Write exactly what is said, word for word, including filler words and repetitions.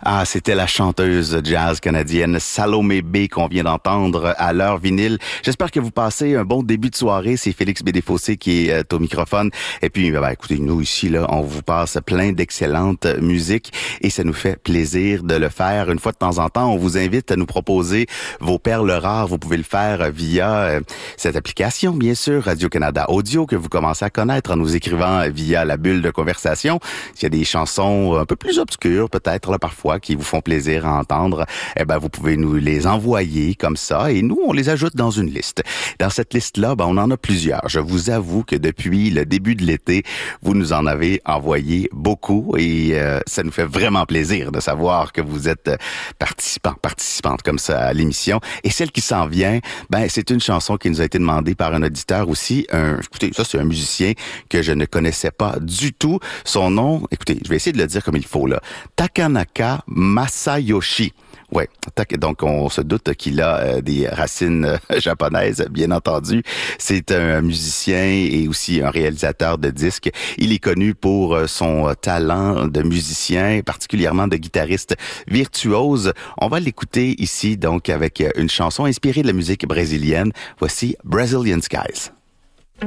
Ah, c'était la chanteuse jazz canadienne Salomé B qu'on vient d'entendre à l'heure vinyle. J'espère que vous passez un bon début de soirée. C'est Félix Bédéfossé qui est euh, au microphone. Et puis, ben, écoutez, nous ici, là, on vous passe plein d'excellentes musiques et ça nous fait plaisir de le faire. Une fois de temps en temps, on vous invite à nous proposer vos perles rares. Vous pouvez le faire via euh, cette application, bien sûr, Radio-Canada Audio, que vous commencez à connaître en nous écrivant via la bulle de conversation. Il y a des chansons un peu plus obscures, peut-être, là, parfois, qui vous font plaisir à entendre, eh ben, vous pouvez nous les envoyer comme ça et nous, on les ajoute dans une liste. Dans cette liste-là, ben, on en a plusieurs. Je vous avoue que depuis le début de l'été, vous nous en avez envoyé beaucoup et euh, ça nous fait vraiment plaisir de savoir que vous êtes participants, participantes comme ça à l'émission. Et celle qui s'en vient, ben, c'est une chanson qui nous a été demandée par un auditeur aussi. Un, écoutez, ça, c'est un musicien que je ne connaissais pas du tout. Son nom, écoutez, je vais essayer de le dire comme il faut, là. Takanaka Masayoshi. Ouais, donc on se doute qu'il a euh, des racines euh, japonaises, bien entendu. C'est un musicien et aussi un réalisateur de disques. Il est connu pour euh, son talent de musicien, particulièrement de guitariste virtuose. On va l'écouter ici, donc, avec une chanson inspirée de la musique brésilienne. Voici Brazilian Skies.